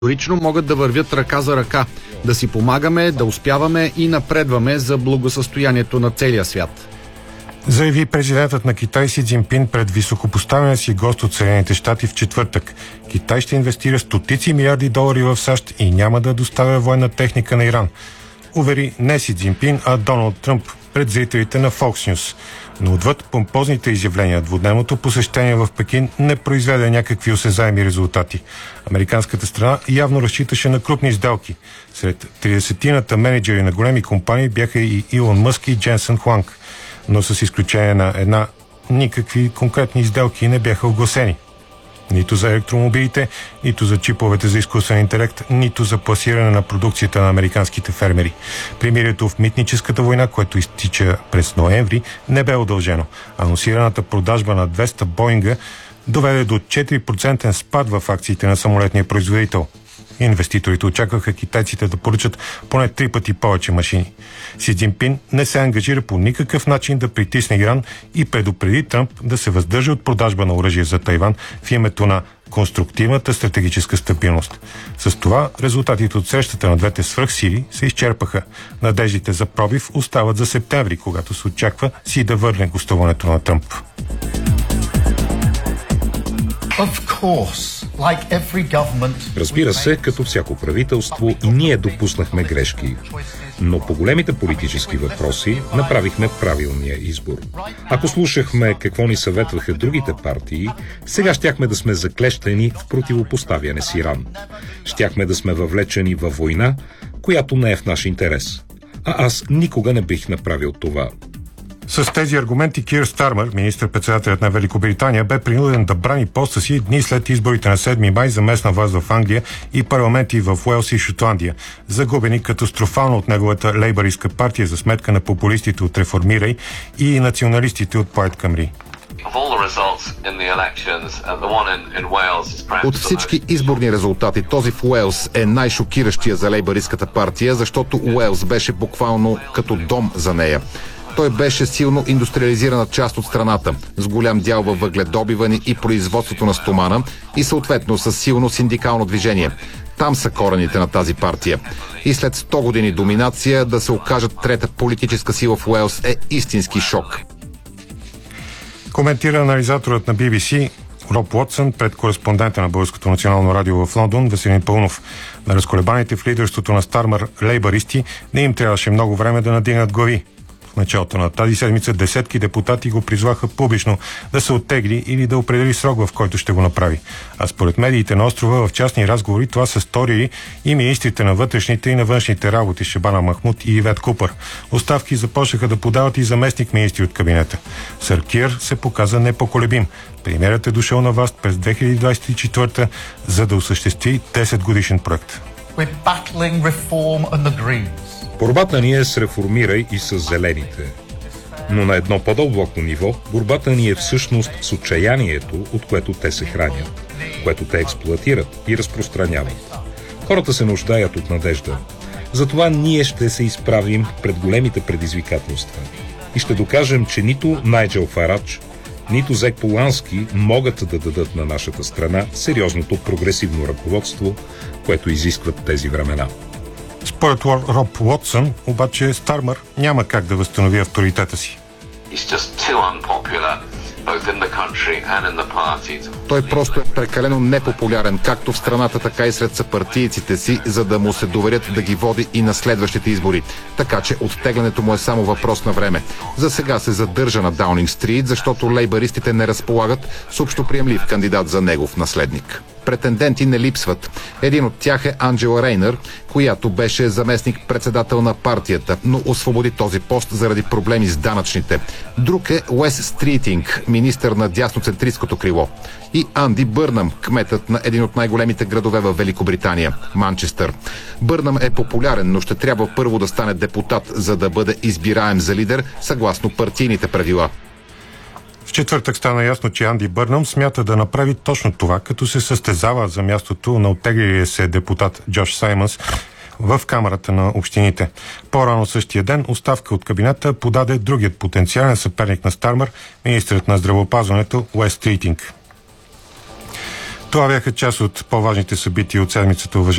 Категорично могат да вървят ръка за ръка, да си помагаме, да успяваме и напредваме за благосъстоянието на целия свят. Заяви президентът на Китай Си Цзинпин пред високопоставения си гост от Съединените щати в четвъртък. Китай ще инвестира стотици милиарди долари в САЩ и няма да доставя военна техника на Иран. Увери не Си Цзинпин, а Доналд Тръмп пред зрителите на Fox News. Но отвъд помпозните изявления, двудневното посещение в Пекин не произведе някакви осезаеми резултати. Американската страна явно разчиташе на крупни сделки. Сред 30-тината менеджери на големи компании бяха и Илон Мъск и Дженсън Хуанг. Но с изключение на една, никакви конкретни сделки не бяха огласени. Нито за електромобилите, нито за чиповете за изкуствен интелект, нито за пласиране на продукцията на американските фермери. Примирието в митническата война, което изтича през ноември, не бе удължено. Анонсираната продажба на 200 Боинга доведе до 4% спад в акциите на самолетния производител. Инвеститорите очакваха китайците да поръчат поне 3 пъти повече машини. Си Цзинпин не се ангажира по никакъв начин да притисне Иран и предупреди Тръмп да се въздържа от продажба на оръжие за Тайван в името на конструктивната стратегическа стабилност. С това резултатите от срещата на двете свръхсили се изчерпаха. Надеждите за пробив остават за септември, когато се очаква Си да върне гостуването на Тръмп. Разбира се, като всяко правителство и ние допуснахме грешки. Но по големите политически въпроси направихме правилния избор. Ако слушахме какво ни съветваха другите партии, сега щяхме да сме заклещени в противопоставяне с Иран. Щяхме да сме въвлечени във война, която не е в наш интерес. А аз никога не бих направил това. С тези аргументи Кир Стармър, министър-председателят на Великобритания, бе принуден да брани поста си дни след изборите на 7 май за местна власт в Англия и парламенти в Уелс и Шотландия, загубени катастрофално от неговата лейбъристка партия за сметка на популистите от Реформирай и националистите от Плайд Камри. От всички изборни резултати, този в Уелс е най-шокиращия за лейбъристската партия, защото Уелс беше буквално като дом за нея. Той беше силно индустриализирана част от страната, с голям дял във въгледобиване и производството на стомана и съответно с силно синдикално движение. Там са корените на тази партия. И след 100 години доминация да се окажат трета политическа сила в Уелс е истински шок. Коментира анализаторът на BBC Роб Уотсън пред кореспондента на Българското национално радио в Лондон Веселин Пълнов. На разколебаните в лидерството на Стармър лейбъристи не им трябваше много време да надигнат глави. В началото на тази седмица десетки депутати го призваха публично да се оттегли или да определи срок, в който ще го направи. А според медиите на острова в частни разговори това са сторили и министрите на вътрешните и на външните работи Шебана Махмуд и Ивет Купър. Оставки започнаха да подават и заместник министри от кабинета. Сър Кир се показа непоколебим. Премиерът е дошъл на власт през 2024, за да осъществи 10-годишен проект. Борбата ни е с Реформирай и с зелените. Но на едно по-дълбоко ниво, борбата ни е всъщност с отчаянието, от което те се хранят, което те експлоатират и разпространяват. Хората се нуждаят от надежда. Затова ние ще се изправим пред големите предизвикателства. И ще докажем, че нито Найджел Фарадж, нито Зек Полански могат да дадат на нашата страна сериозното прогресивно ръководство, което изискват тези времена. Според Роб Уотсън, обаче Стармър няма как да възстанови авторитета си. Той просто е прекалено непопулярен, както в страната, така и сред съпартийците си, за да му се доверят да ги води и на следващите избори. Така че оттеглянето му е само въпрос на време. За сега се задържа на Даунинг Стрит, защото лейбъристите не разполагат с общоприемлив кандидат за негов наследник. Претенденти не липсват. Един от тях е Анджела Рейнър, която беше заместник-председател на партията, но освободи този пост заради проблеми с данъчните. Друг е Уес Стритинг, министър на дясноцентристското крило. И Анди Бърнам, кметът на един от най-големите градове в Великобритания – Манчестър. Бърнам е популярен, но ще трябва първо да стане депутат, за да бъде избираем за лидер, съгласно партийните правила. В четвъртък стана ясно, че Анди Бърнам смята да направи точно това, като се състезава за мястото на оттеглилия се депутат Джош Саймънс в Камарата на общините. По-рано същия ден оставка от кабинета подаде другият потенциален съперник на Стармър, министърът на здравеопазването Уес Стритинг. Това бяха част от по-важните събития от седмицата, уважаеми